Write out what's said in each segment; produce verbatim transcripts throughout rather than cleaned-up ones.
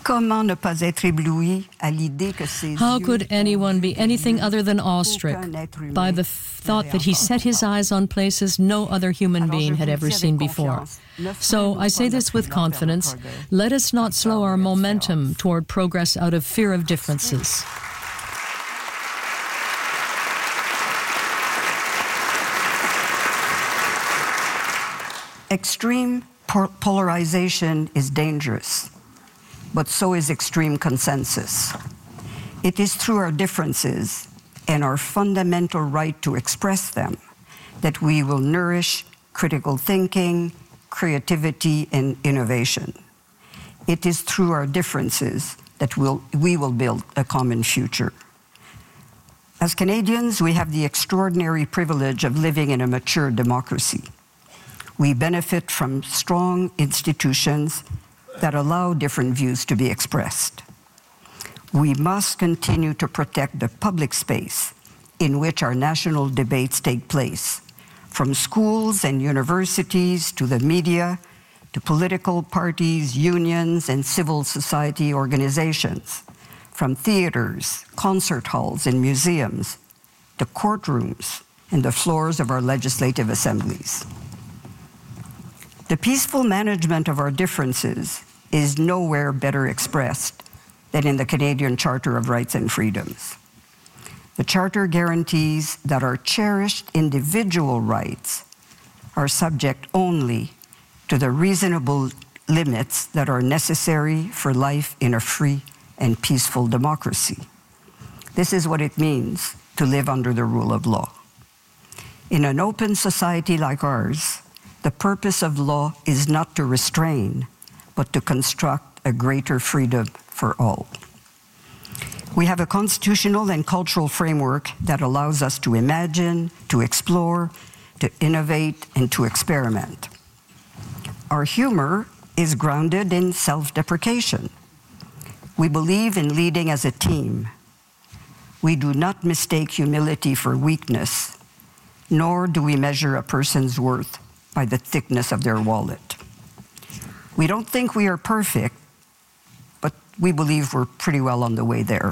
Comment ne pas être ébloui à l'idée que ses How yeux could anyone be anything other than awestruck aucun être humain by the thought that he set his eyes on places no other human Alors, being je had vous ever dis avec seen before? confiance, ne So freinons I say pas this notre with élan vers le confidence. progrès. Let us not slow our Par momentum excellence. toward progress out of fear of differences. Extreme por- polarization is dangerous, but so is extreme consensus. It is through our differences and our fundamental right to express them that we will nourish critical thinking, creativity, and innovation. It is through our differences that we'll, we will build a common future. As Canadians, we have the extraordinary privilege of living in a mature democracy. We benefit from strong institutions that allow different views to be expressed. We must continue to protect the public space in which our national debates take place, from schools and universities to the media, to political parties, unions, and civil society organizations, from theaters, concert halls, and museums, to courtrooms and the floors of our legislative assemblies. The peaceful management of our differences is nowhere better expressed than in the Canadian Charter of Rights and Freedoms. The Charter guarantees that our cherished individual rights are subject only to the reasonable limits that are necessary for life in a free and peaceful democracy. This is what it means to live under the rule of law. In an open society like ours, the purpose of law is not to restrain, but to construct a greater freedom for all. We have a constitutional and cultural framework that allows us to imagine, to explore, to innovate, and to experiment. Our humor is grounded in self-deprecation. We believe in leading as a team. We do not mistake humility for weakness, nor do we measure a person's worth by the thickness of their wallet. We don't think we are perfect, but we believe we're pretty well on the way there.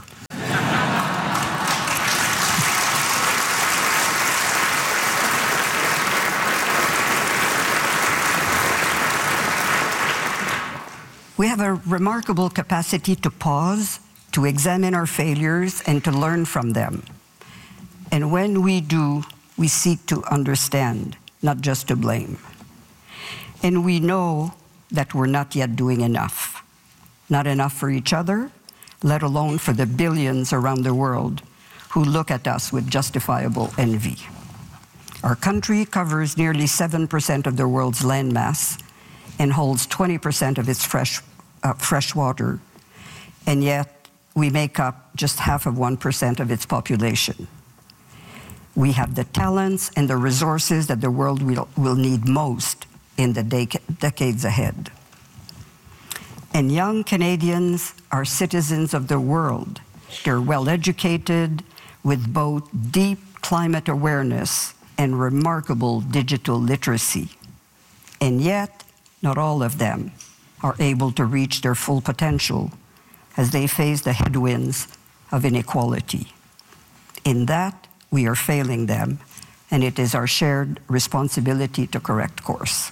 We have a remarkable capacity to pause, to examine our failures, and to learn from them. And when we do, we seek to understand, not just to blame. And we know that we're not yet doing enough. Not enough for each other, let alone for the billions around the world who look at us with justifiable envy. Our country covers nearly seven percent of the world's landmass and holds twenty percent of its fresh, uh, fresh water, and yet we make up just half of one percent of its population. We have the talents and the resources that the world will, will need most in the dec- decades ahead. And young Canadians are citizens of the world. They're well-educated with both deep climate awareness and remarkable digital literacy. And yet, not all of them are able to reach their full potential as they face the headwinds of inequality. In that, we are failing them, and it is our shared responsibility to correct course.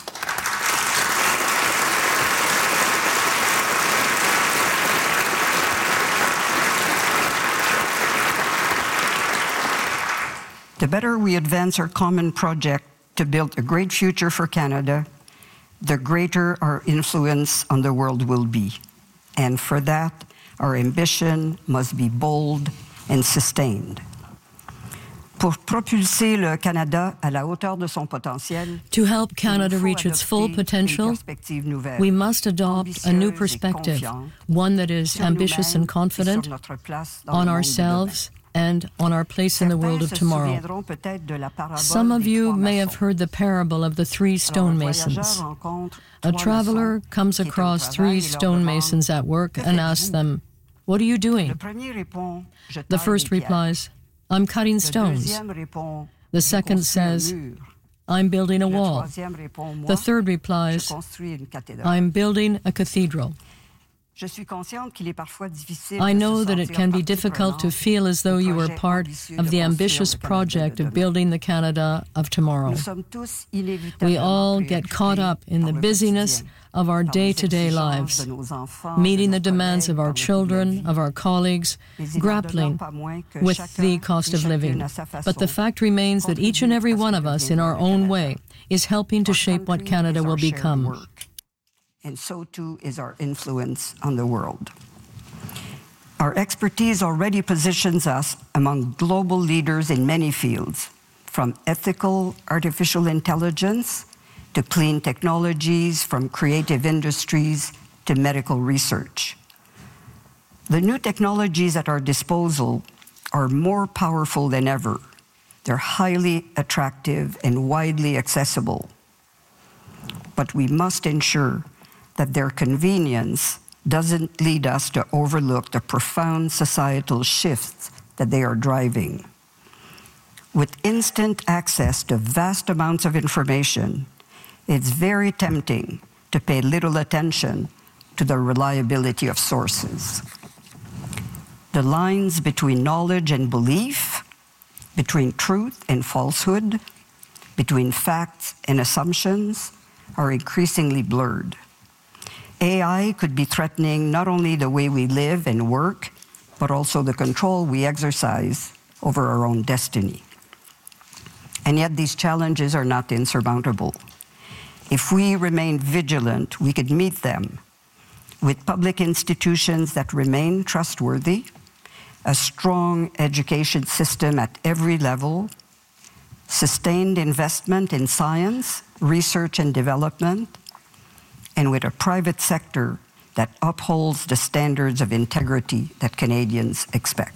The better we advance our common project to build a great future for Canada, the greater our influence on the world will be. And for that, our ambition must be bold and sustained. Pour propulser le Canada à la hauteur de son potentiel, To help Canada reach its full potential, we must adopt a new perspective, one that is ambitious and confident on ourselves and on our place in the world of tomorrow. Some of you may have heard the parable of the three stonemasons. A traveler comes across three stonemasons at work and asks them, "What are you doing?" The first replies, "I'm cutting stones." The second says, "I'm building a wall." The third replies, "I'm building a cathedral." I know that it can be difficult to feel as though you are part of the ambitious project of building the Canada of tomorrow. We all get caught up in the busyness of our day-to-day lives, meeting the demands of our children, of our colleagues, grappling with the cost of living. But the fact remains that each and every one of us, in our own way, is helping to shape what Canada will become. And so too is our influence on the world. Our expertise already positions us among global leaders in many fields, from ethical artificial intelligence to clean technologies, from creative industries to medical research. The new technologies at our disposal are more powerful than ever. They're highly attractive and widely accessible. But we must ensure that their convenience doesn't lead us to overlook the profound societal shifts that they are driving. With instant access to vast amounts of information, it's very tempting to pay little attention to the reliability of sources. The lines between knowledge and belief, between truth and falsehood, between facts and assumptions, are increasingly blurred. A I could be threatening not only the way we live and work, but also the control we exercise over our own destiny. And yet these challenges are not insurmountable. If we remain vigilant, we could meet them with public institutions that remain trustworthy, a strong education system at every level, sustained investment in science, research and development, and with a private sector that upholds the standards of integrity that Canadians expect.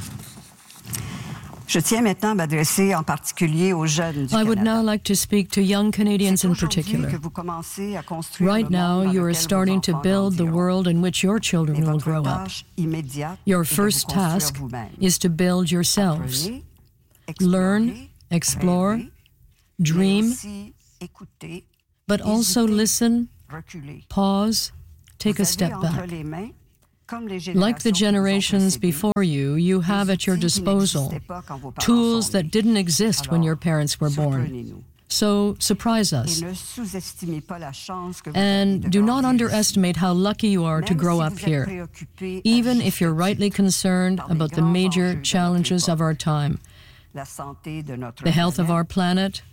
Je tiens maintenant à m'adresser en particulier aux jeunes du I would Canada. now like to speak to young Canadians in particular. Right now, you are starting to build the world in which your children will grow up. Your first task is to build yourselves. Learn, explore, dream, but also listen, pause, take a step back. Like the generations before you, you have at your disposal tools that didn't exist when your parents were born. So surprise us. And do not underestimate how lucky you are to grow up here, even if you're rightly concerned about the major challenges of our time: the health of our planet,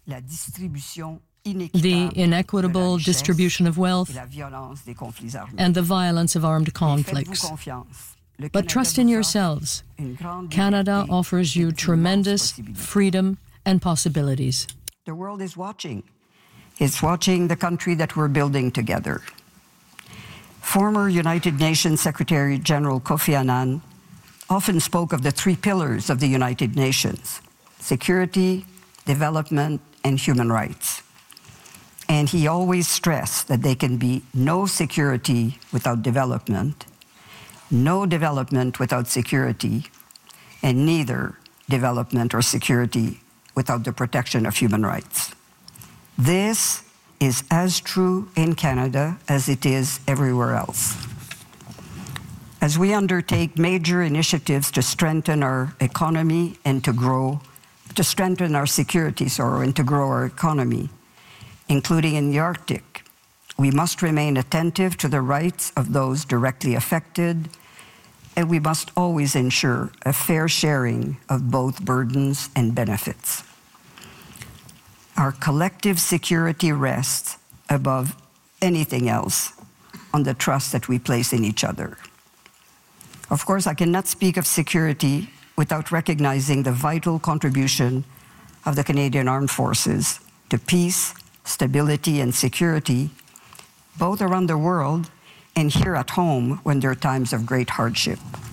the inequitable distribution of wealth, and the violence of armed conflicts. But trust in yourselves. Canada offers you tremendous freedom and possibilities. The world is watching. It's watching the country that we're building together. Former United Nations Secretary General Kofi Annan often spoke of the three pillars of the United Nations: security, development, and human rights. And he always stressed that there can be no security without development, no development without security, and neither development or security without the protection of human rights. This is as true in Canada as it is everywhere else. As we undertake major initiatives to strengthen our economy and to grow, to strengthen our security, sorry, and to grow our economy, including in the Arctic, we must remain attentive to the rights of those directly affected, and we must always ensure a fair sharing of both burdens and benefits. Our collective security rests above anything else on the trust that we place in each other. Of course, I cannot speak of security without recognizing the vital contribution of the Canadian Armed Forces to peace, stability, and security, both around the world and here at home when there are times of great hardship.